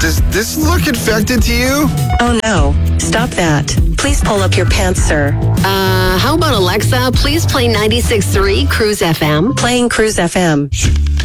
Does this look infected to you? Oh no, stop that. Please pull up your pants, sir. How about Alexa? Please play 96.3 Cruise FM. Playing Cruise FM.